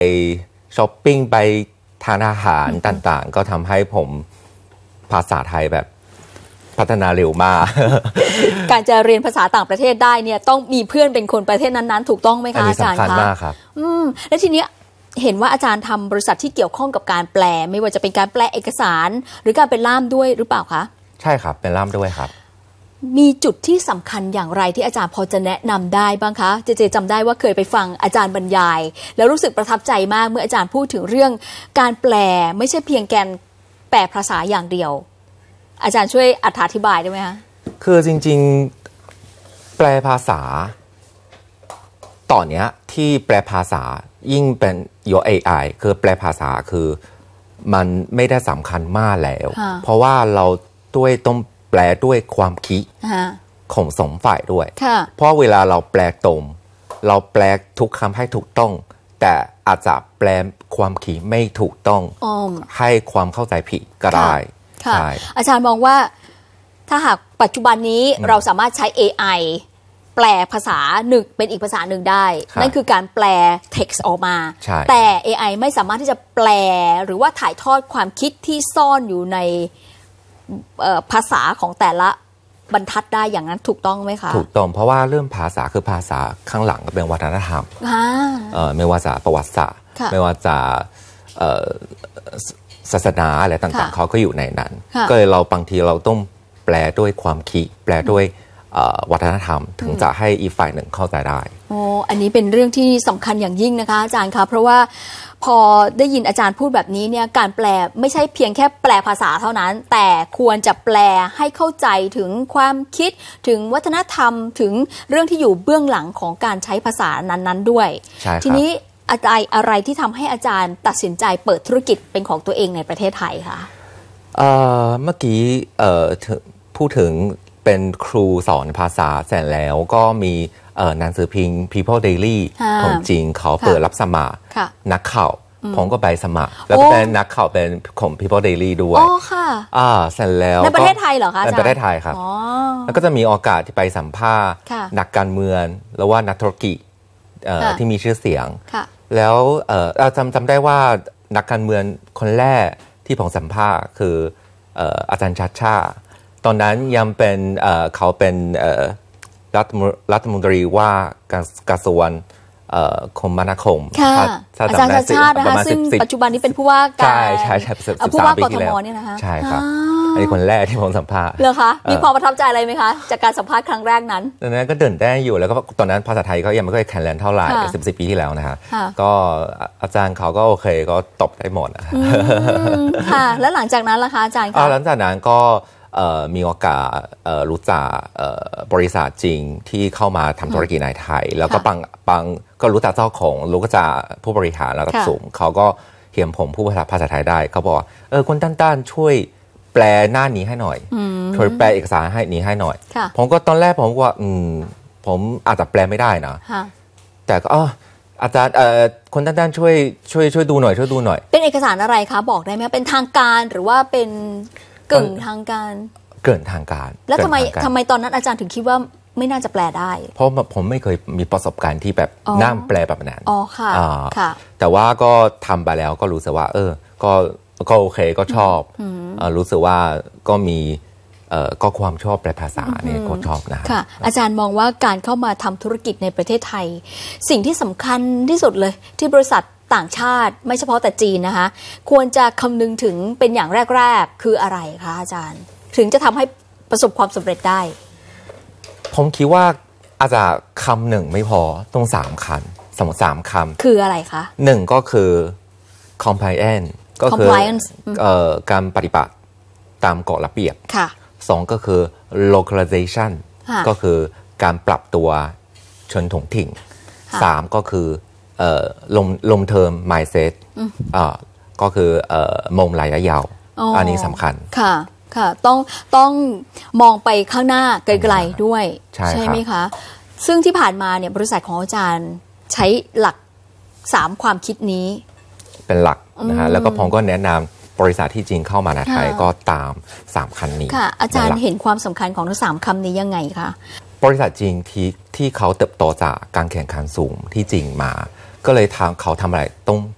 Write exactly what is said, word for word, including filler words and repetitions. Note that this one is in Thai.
ช้อปปิ้งไปทานอาหารต่างๆก็ทำให้ผมภาษาไทยแบบพัฒนาเร็วมากการจะเรียนภาษาต่างประเทศได้เนี่ยต้องมีเพื่อนเป็นคนประเทศนั้นๆถูกต้องไหมคะอาจารย์คะอันนี้สำคัญมากครับอืมและทีนี้เห็นว่าอาจารย์ทำบริษัทที่เกี่ยวข้องกับการแปลไม่ว่าจะเป็นการแปลเอกสารหรือการเป็นล่ามด้วยหรือเปล่าคะใช่ครับเป็นล่ามด้วยครับมีจุดที่สำคัญอย่างไรที่อาจารย์พอจะแนะนำได้บ้างคะเจเจจำได้ว่าเคยไปฟังอาจารย์บรรยายแล้วรู้สึกประทับใจมากเมื่ออาจารย์พูดถึงเรื่องการแปลไม่ใช่เพียงแกนแปลภาษาอย่างเดียวอาจารย์ช่วยอธิบายได้ไหมคะคือจริงๆแปลภาษาตอนนี้ที่แปลภาษายิ่งเป็นโย เอ ไอ คือแปลภาษาคือมันไม่ได้สำคัญมากแล้วเพราะว่าเราด้วยต้องแปลด้วยความคิดของสองฝ่ายด้วยเพราะเวลาเราแปลตรงเราแปลทุกคำให้ถูกต้องแต่อาจจะแปลความคิดไม่ถูกต้องให้ความเข้าใจผิดก็ได้ใช่อาจารย์มองว่าถ้าหากปัจจุบันนี้เราสามารถใช้ เอ ไอ แปลภาษาหนึ่งเป็นอีกภาษาหนึ่งได้นั่นคือการแปล text ออกมาแต่ เอ ไอ ไม่สามารถที่จะแปลหรือว่าถ่ายทอดความคิดที่ซ่อนอยู่ในภาษาของแต่ละบรรทัดได้อย่างนั้นถูกต้องไหมคะถูกต้องเพราะว่าเรื่องภาษาคือภาษาข้างหลังก็เป็นวัฒนธรรมไม่ว่าจะประวัติศาสตร์ไม่ว่าจะศาสนาอะไรต่างๆเขาก็อยู่ในนั้นก็เลยเราบางทีเราต้องแปลด้วยความคิดแปลด้วยวัฒนธรรมถึงจะให้อีกฝ่ายหนึ่งเข้าใจได้โอ้อันนี้เป็นเรื่องที่สำคัญอย่างยิ่งนะคะอาจารย์คะเพราะว่าพอได้ยินอาจารย์พูดแบบนี้เนี่ยการแปลไม่ใช่เพียงแค่แปลภาษาเท่านั้นแต่ควรจะแปลให้เข้าใจถึงความคิดถึงวัฒนธรรมถึงเรื่องที่อยู่เบื้องหลังของการใช้ภาษานั้นๆด้วยทีนี้อะไรอะไรที่ทำให้อาจารย์ตัดสินใจเปิดธุรกิจเป็นของตัวเองในประเทศไทยคะเอ่อเมื่อกี้เอ่อพูดถึงเป็นครูสอนภาษาเสร็จแล้วก็มีหนังสือพิมพ์ People Daily ของจริงเขาเปิดรับสมัครนักข่าวผมก็ไปสมัครแล้วก็เป็นนักข่าวเป็นของ People Daily ด้วยอ๋อค่ะอ่าเสร็จแล้วในประเทศไทยเหรอคะในประเทศไทยครับแล้วก็จะมีโอกาสที่ไปสัมภาษณ์นักการเมืองหรือว่านักธุรกิจที่มีชื่อเสียงแล้วจำจำได้ว่านักการเมืองคนแรกที่ผมสัมภาษณ์คืออาจารย์ชัชชาติตอนนั้นยังเป็นเขาเป็นรัฐมนตรีว่ากระทรวงคมนาคมอาจารย์ชัชชาตินะคะซึ่งปัจจุบันนี้เป็นผู้ว่าการใช่ใช่ใช่ผู้ว่ากทมเนี่ยนะคะใช่ครับอันนี้คนแรกที่ผมสัมภาษณ์เหรอคะมีความประทับใจอะไรไหมคะจากการสัมภาษณ์ครั้งแรกนั้นตอนนั้นก็เดินได้อยู่แล้วก็ตอนนั้นภาษาไทยก็ยังไม่ค่อยแข็งแรงเท่าไหร่สิบสิบปีที่แล้วนะคะก็อาจารย์เขาก็โอเคก็ตบได้หมดนะคะค่ะแล้วหลังจากนั้นล่ะคะอาจารย์คะหลังจากนั้นก็มีโอกาสรู้จักบริษัทจริงที่เข้ามาทำธุรกิจในไทยแล้วก็ปังปังก็รู้จักเจ้าของรู้จักผู้บริหารระดับสูงเขาก็เห็นผมพูดภาษาไทยได้เขาบอกเออคุณตั้นๆช่วยแปลหน้านี้ให้หน่อยช่วยแปลเอกสารให้นี้ให้หน่อยผมก็ตอนแรกผมว่าอืมผมอาจจะแปลไม่ได้นะแต่ก็อาจารย์คนตั้นๆช่วยช่วยช่วยดูหน่อยช่วยดูหน่อยเป็นเอกสารอะไรคะบอกได้ไหมเป็นทางการหรือว่าเป็นกึ่งทางการเกินทางการแล้วทำไมทำไมตอนนั้นอาจารย์ถึงคิดว่าไม่น่าจะแปลได้เพราะผมไม่เคยมีประสบการณ์ที่แบบนั่งแปลแบบนั้นอ๋อค่ะค่ะแต่ว่าก็ทำไปแล้วก็รู้สึกว่าเออก็ก็โอเคก็ชอบรู้สึกว่าก็มีก็ความชอบแปลภาษาเนี่ยก็ชอบนะค่ะอาจารย์มองว่าการเข้ามาทำธุรกิจในประเทศไทยสิ่งที่สำคัญที่สุดเลยที่บริษัทต่างชาติไม่เฉพาะแต่จีนนะคะควรจะคำนึงถึงเป็นอย่างแรกๆคืออะไรคะอาจารย์ถึงจะทำให้ประสบความสำเร็จได้ผมคิดว่าอาจจะคำหนึ่งไม่พอต้องสามคำสมมติสามคำคืออะไรคะหนึ่งก็คือ compliance ก็คือการปฏิบัติตามกฎระเบียบสองก็คือ localization ก็คือการปรับตัวชนถิ่นถิ่นสามก็คือลงลงเทอม mindset ก็คือมองระยะยาวอันนี้สำคัญค่ะค่ะต้องต้องมองไปข้างหน้าไกลๆด้วยใช่ไหมคะซึ่งที่ผ่านมาเนี่ยบริษัทของอาจารย์ใช้หลักสามความคิดนี้เป็นหลักนะฮะแล้วก็ผมก็แนะนำบริษัทที่จริงเข้ามาในไทยก็ตามสามคำนี้ค่ะอาจารย์เห็นความสำคัญของทั้งสามคำนี้ยังไงคะบริษัทจริงที่ที่เขาเติบโตจากการแข่งขันสูงที่จริงมาก็เลยทำเขาทำอะไรต้อง